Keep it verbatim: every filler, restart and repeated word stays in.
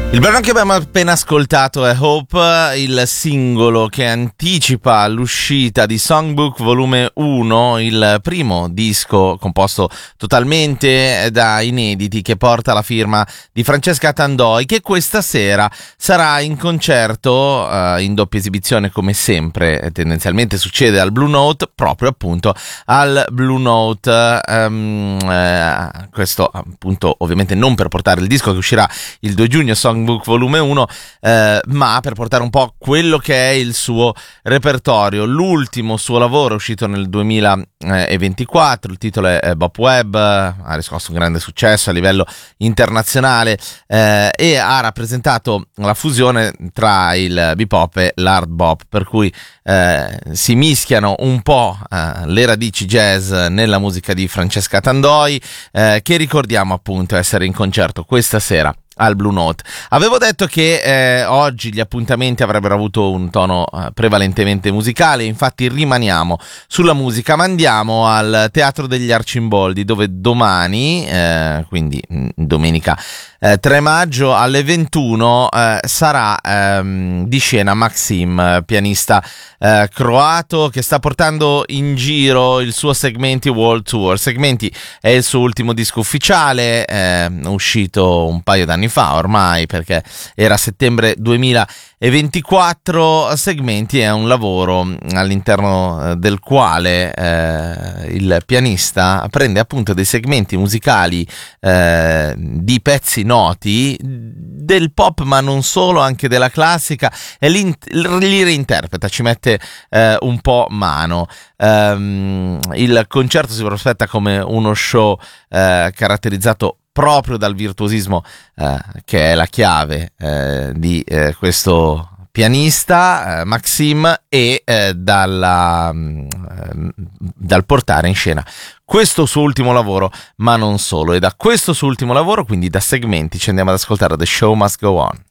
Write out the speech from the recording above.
Il brano che abbiamo appena ascoltato è Hope, il singolo che anticipa l'uscita di Songbook volume uno, il primo disco composto totalmente da inediti che porta la firma di Francesca Tandoi, che questa sera sarà in concerto eh, in doppia esibizione, come sempre tendenzialmente succede al Blue Note, proprio appunto al Blue Note. Um, eh, questo appunto ovviamente non per portare il disco che uscirà il due giugno, Songbook volume uno, eh, ma per portare un po' quello che è il suo repertorio. L'ultimo suo lavoro è uscito nel duemilaventiquattro, il titolo è Bop Web, ha riscosso un grande successo a livello internazionale eh, e ha rappresentato la fusione tra il bebop e l'hard bop, per cui eh, si mischiano un po' eh, le radici jazz nella musica di Francesca Tandoi, eh, che ricordiamo appunto essere in concerto questa sera al Blue Note. Avevo detto che eh, oggi gli appuntamenti avrebbero avuto un tono eh, prevalentemente musicale, infatti rimaniamo sulla musica, ma andiamo al Teatro degli Arcimboldi, dove domani, eh, quindi mh, domenica eh, tre maggio alle ventuno, eh, sarà ehm, di scena Maxim, pianista eh, croato che sta portando in giro il suo Segmenti World Tour. Segmenti è il suo ultimo disco ufficiale, eh, uscito un paio d'anni fa ormai, perché era settembre duemilaventiquattro. Segmenti è un lavoro all'interno del quale eh, il pianista prende appunto dei segmenti musicali eh, di pezzi noti del pop, ma non solo, anche della classica, e li, li reinterpreta, ci mette eh, un po' mano. Um, il concerto si prospetta come uno show eh, caratterizzato proprio dal virtuosismo, eh, che è la chiave eh, di eh, questo pianista, eh, Maxim, e eh, dalla, eh, dal portare in scena questo suo ultimo lavoro, ma non solo. E da questo suo ultimo lavoro, quindi da Segmenti, ci andiamo ad ascoltare The Show Must Go On.